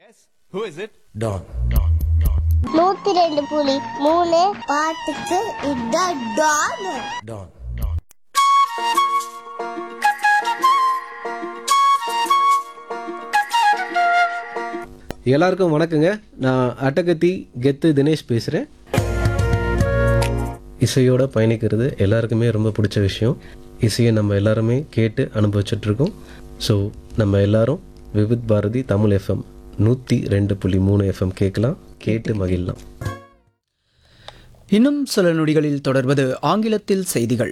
Who is it? Don. 102.3 பாட்டுக்கு இதான் Don. Don. எல்லாருக்கும் வணக்கங்க. நான் அட்டகத்தி கெத்து தினேஷ் பேசுகிறேன். இசையோட பயணிக்கிறது எல்லாருக்குமே ரொம்ப பிடிச்ச விஷயம். இசையை நம்ம எல்லாருமே கேட்டு அனுபவிச்சுட்ருக்கோம். ஸோ நம்ம எல்லாரும் விவித் பாரதி தமிழ் எஃப்எம் 102.3 எஃப்எம் கேட்கலாம், கேட்டு மகிழலாம். இன்னும் சில நொடிகளில் தொடர்வது ஆங்கிலத்தில் செய்திகள்.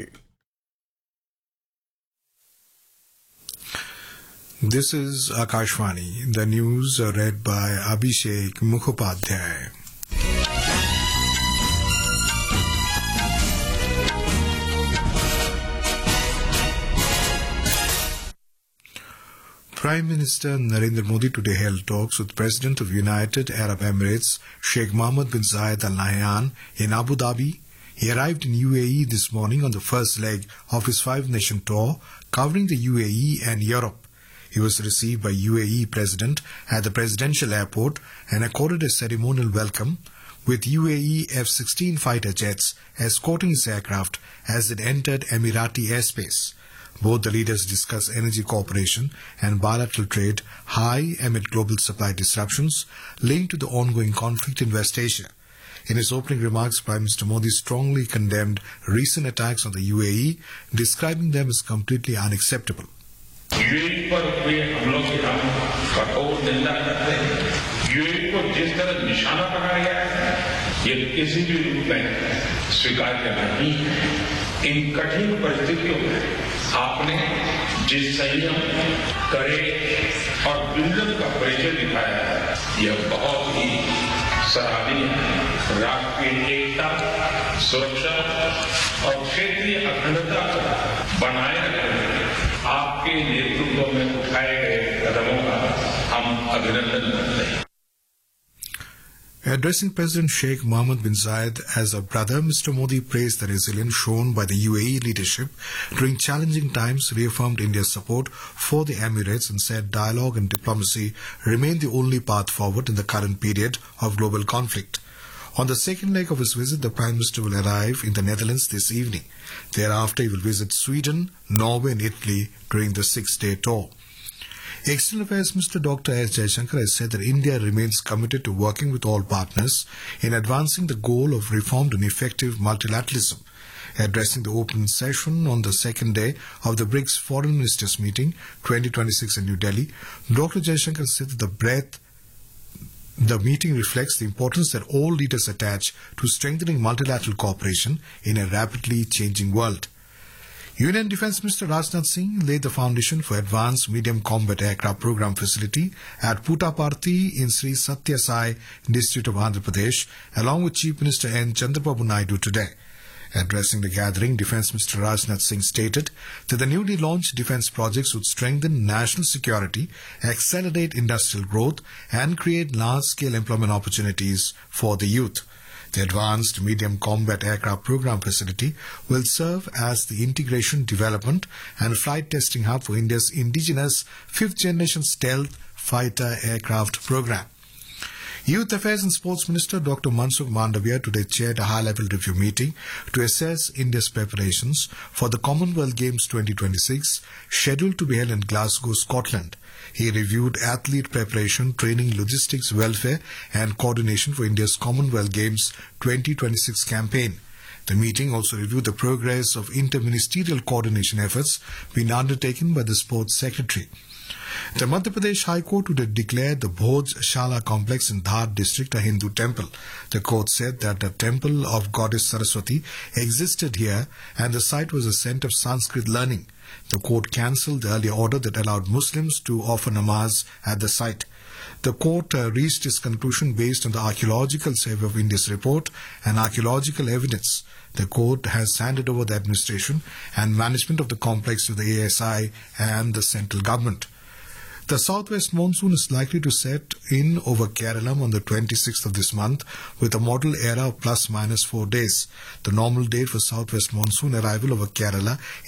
This is Akashvani. The news are read by Abhishek Mukhopadhyay. Prime Minister Narendra Modi today held talks with President of United Arab Emirates Sheikh Mohammed bin Zayed Al Nahyan in Abu Dhabi. He arrived in UAE this morning on the first leg of his 5-nation tour covering the UAE and Europe. He was received by UAE President at the presidential airport and accorded a ceremonial welcome with UAE F-16 fighter jets escorting his aircraft as it entered Emirati airspace. Both the leaders discussed energy cooperation and bilateral trade high amid global supply disruptions linked to the ongoing conflict in West Asia. In his opening remarks, Prime Minister Modi strongly condemned recent attacks on the UAE, describing them as completely unacceptable. UAE पर हुए हमलों की हम कठोर निंदा करते हैं। UAE को जिस तरह निशाना बनाया गया है, ये किसी भी रूप में स्वीकार्य नहीं है। इन कठिन परिस्थितियों में आपने जिस संयम, कड़े और विजन का परिचय दिखाया है, यह बहुत ही सराहनीय है। राष्ट्रीय एकता, सुरक्षा और क्षेत्रीय अखंडता बनाए रखने आपके नेतृत्व में उठाए गए कदमों का हम अभिनंदन करते हैं। Addressing President Sheikh Mohammed bin Zayed as a brother, Mr. Modi praised the resilience shown by the UAE leadership during challenging times, reaffirmed India's support for the Emirates and said dialogue and diplomacy remain the only path forward in the current period of global conflict. On the second leg of his visit, the Prime Minister will arrive in the Netherlands this evening. Thereafter, he will visit Sweden, Norway and Italy during the 6-day tour. External Affairs Minister Dr. S. Jaishankar has said that India remains committed to working with all partners in advancing the goal of reformed and effective multilateralism. Addressing the open session on the second day of the BRICS Foreign Ministers Meeting 2026 in New Delhi, Dr. Jaishankar said that the meeting reflects the importance that all leaders attach to strengthening multilateral cooperation in a rapidly changing world. Union Defence Minister Rajnath Singh laid the foundation for Advanced Medium Combat Aircraft Program facility at Puttaparthi in Sri Satya Sai district of Andhra Pradesh, along with Chief Minister N. Chandrababu Naidu today. Addressing the gathering, Defence Minister Rajnath Singh stated that the newly launched defence projects would strengthen national security, accelerate industrial growth and create large-scale employment opportunities for the youth. The Advanced Medium Combat Aircraft Program facility will serve as the integration, development and flight testing hub for India's indigenous 5th-generation stealth fighter aircraft program. Youth Affairs and Sports Minister Dr. Mansukh Mandavia today chaired a high-level review meeting to assess India's preparations for the Commonwealth Games 2026, scheduled to be held in Glasgow, Scotland. He reviewed athlete preparation, training, logistics, welfare and coordination for India's Commonwealth Games 2026 campaign. The meeting also reviewed the progress of inter-ministerial coordination efforts being undertaken by the Sports Secretary. The Madhya Pradesh High Court would have declared the Bhoj Shala complex in Dhar district a Hindu temple. The court said that the temple of goddess Saraswati existed here and the site was a centre of Sanskrit learning. The court cancelled the earlier order that allowed Muslims to offer namaz at the site. The court reached its conclusion based on the archaeological survey of India's report and archaeological evidence. The court has handed over the administration and management of the complex to the ASI and the central government. The southwest monsoon is likely to set in over Kerala on the 26th of this month with a model era of plus minus 4 days. The normal date for southwest monsoon arrival over Kerala